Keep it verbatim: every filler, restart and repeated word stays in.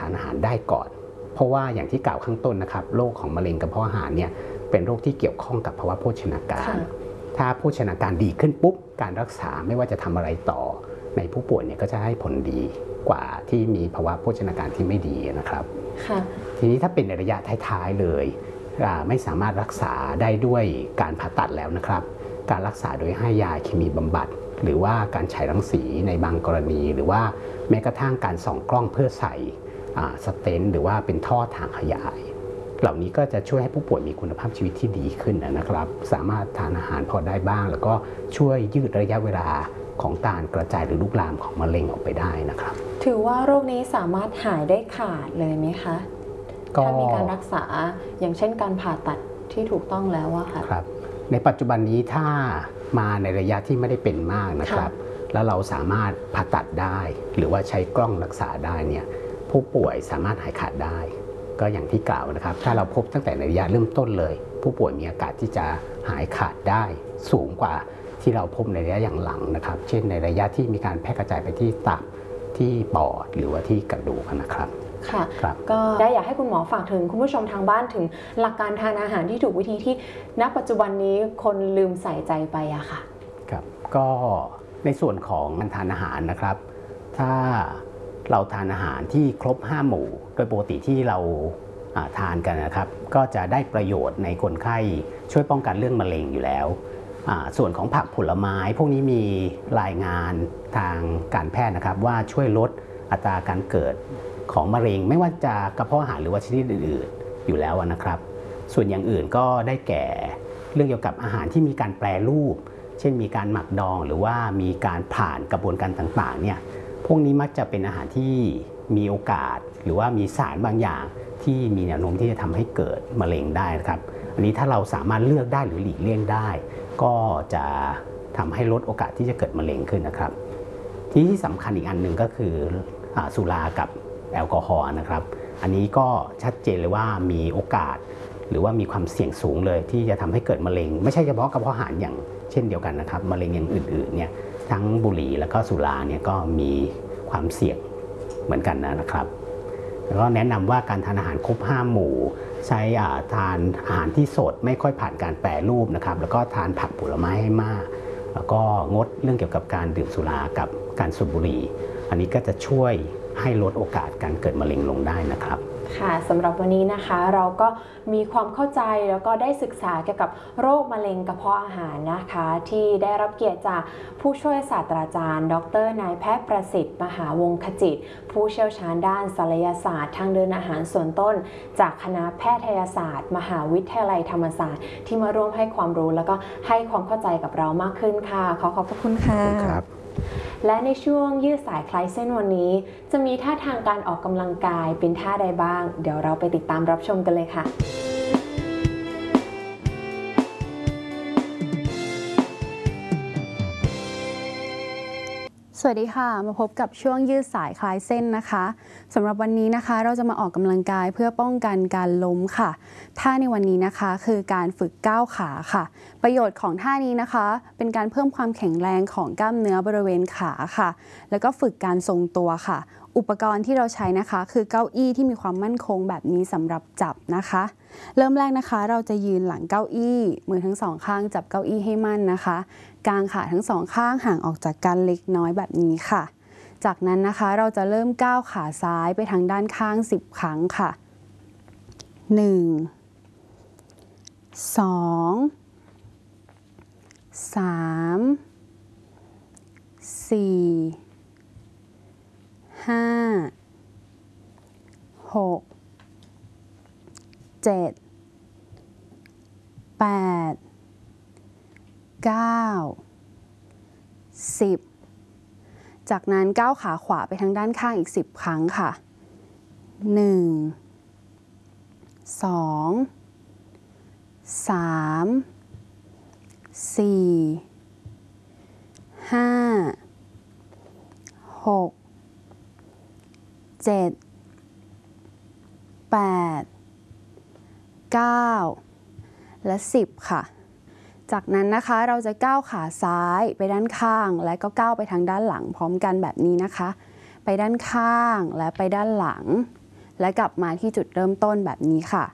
านอาหารได้ก่อนเพราะว่าอย่างที่กล่าวข้างต้นนะครับโรคของมะเร็งกระเพาะอาหารเนี่ยเป็นโรคที่เกี่ยวข้องกับภาวะโภชนาการถ้าโภชนาการดีขึ้นปุ๊บการรักษาไม่ว่าจะทำอะไรต่อในผู้ป่วยเนี่ยก็จะให้ผลดีกว่าที่มีภาวะโภชนาการที่ไม่ดีนะครับทีนี้ถ้าเป็นในระยะท้ายๆเลยไม่สามารถรักษาได้ด้วยการผ่าตัดแล้วนะครับการรักษาโดยให้ยาเคมีบำบัดหรือว่าการฉายรังสีในบางกรณีหรือว่าแม้กระทั่งการส่องกล้องเพื่อใส่สเตนต์หรือว่าเป็นท่อทางขยายเหล่านี้ก็จะช่วยให้ผู้ป่วยมีคุณภาพชีวิตที่ดีขึ้นนะครับสามารถทานอาหารพอได้บ้างแล้วก็ช่วยยืดระยะเวลาของการกระจายหรือลุกลามของมะเร็งออกไปได้นะครับถือว่าโรคนี้สามารถหายได้ขาดเลยไหมคะถ้ามีการรักษาอย่างเช่นการผ่าตัดที่ถูกต้องแล้วอะค่ะครับในปัจจุบันนี้ถ้ามาในระยะที่ไม่ได้เป็นมากนะครับแล้วเราสามารถผ่าตัดได้หรือว่าใช้กล้องรักษาได้เนี่ยผู้ป่วยสามารถหายขาดได้ก็อย่างที่กล่าวนะครับถ้าเราพบตั้งแต่ในระยะเริ่มต้นเลยผู้ป่วยมีโอกาสที่จะหายขาดได้สูงกว่าที่เราพบในระยะอย่างหลังนะครับเช่นในระยะที่มีการแพร่กระจายไปที่ตับที่ปอดหรือว่าที่กระดูกนะครับค่ะก็ได้อยากให้คุณหมอฝากถึงคุณผู้ชมทางบ้านถึงหลักการทานอาหารที่ถูกวิธีที่ณปัจจุบันนี้คนลืมใส่ใจไปอะค่ะครับก็ในส่วนของการทานอาหารนะครับถ้าเราทานอาหารที่ครบห้าหมู่โดยปกติที่เราทานกันนะครับก็จะได้ประโยชน์ในคนไข้ช่วยป้องกันเรื่องมะเร็งอยู่แล้วส่วนของผักผลไม้พวกนี้มีรายงานทางการแพทย์นะครับว่าช่วยลดอัตราการเกิดของมะเร็งไม่ว่าจะกระเพาะอาหารหรือว่าชนิดอื่นๆอยู่แล้วนะครับส่วนอย่างอื่นก็ได้แก่เรื่องเกี่ยวกับอาหารที่มีการแปรรูปเช่นมีการหมักดองหรือว่ามีการผ่านกระบวนการต่างๆเนี่ยพวกนี้มักจะเป็นอาหารที่มีโอกาสหรือว่ามีสารบางอย่างที่มีแนวโน้มที่จะทำให้เกิดมะเร็งได้นะครับอันนี้ถ้าเราสามารถเลือกได้หรือหลีกเลี่ยงได้ก็จะทำให้ลดโอกาสที่จะเกิดมะเร็งขึ้นนะครับที่ที่สำคัญอีกอันหนึ่งก็คือสุรากับแอลกอฮอล์นะครับอันนี้ก็ชัดเจนเลยว่ามีโอกาสหรือว่ามีความเสี่ยงสูงเลยที่จะทำให้เกิดมะเร็งไม่ใช่เฉพาะกระเพาะอาหารอย่างเช่นเดียวกันนะครับมะเร็งอย่างอื่นๆเนี่ยทั้งบุหรี่แล้วก็สุราเนี่ยก็มีความเสี่ยงเหมือนกันนะครับแล้วก็แนะนำว่าการทานอาหารครบห้าหมู่ใช้ทานอาหารที่สดไม่ค่อยผ่านการแปรรูปนะครับแล้วก็ทานผักผลไม้ให้มากแล้วก็งดเรื่องเกี่ยวกับการดื่มสุรากับการสูบบุหรี่อันนี้ก็จะช่วยให้ลดโอกาสการเกิดมะเร็งลงได้นะครับค่ะสำหรับวันนี้นะคะเราก็มีความเข้าใจแล้วก็ได้ศึกษาเกี่ยวกับโรคมะเร็งกระเพาะอาหารนะคะที่ได้รับเกียรติจากผู้ช่วยศาสตราจารย์ดรนายแพทย์ประสิทธิ์มหาวงศ์ขจิตผู้เชี่ยวชาญด้านศัลยศาสตร์ทางเดินอาหารส่วนต้นจากคณะแพทยศาสตร์มหาวิทยาลัยธรรมศาสตร์ที่มาร่วมให้ความรู้แล้วก็ให้ความเข้าใจกับเรามากขึ้นค่ะขอขอบพระคุณค่ะและในช่วงยืดสายคลายเส้นวันนี้จะมีท่าทางการออกกำลังกายเป็นท่าใดบ้างเดี๋ยวเราไปติดตามรับชมกันเลยค่ะสวัสดีค่ะมาพบกับช่วงยืดสายคลายเส้นนะคะสำหรับวันนี้นะคะเราจะมาออกกำลังกายเพื่อป้องกันการล้มค่ะท่าในวันนี้นะคะคือการฝึกก้าวขาค่ะประโยชน์ของท่านี้นะคะเป็นการเพิ่มความแข็งแรงของกล้ามเนื้อบริเวณขาค่ะแล้วก็ฝึกการทรงตัวค่ะอุปกรณ์ที่เราใช้นะคะคือเก้าอี้ที่มีความมั่นคงแบบนี้สำหรับจับนะคะเริ่มแรกนะคะเราจะยืนหลังเก้าอี้มือทั้งสองข้างจับเก้าอี้ให้มั่นนะคะกางขาทั้งสองข้างห่างออกจากกันเล็กน้อยแบบนี้ค่ะจากนั้นนะคะเราจะเริ่มก้าวขาซ้ายไปทางด้านข้างสิบครั้งค่ะหนึ่ง สอง สาม สี่ ห้า หก เจ็ด แปด เก้า สิบจากนั้นก้าวขาขวาไปทางด้านข้างอีกสิบครั้งค่ะหนึ่ง สอง สาม สี่ ห้า หก เจ็ด แปด เก้า และสิบค่ะจากนั้นนะคะเราจะก้าวขาซ้ายไปด้านข้างและก็ก้าวไปทางด้านหลังพร้อมกันแบบนี้นะคะไปด้านข้างและไปด้านหลังและกลับมาที่จุดเริ่มต้นแบบนี้ค่ะ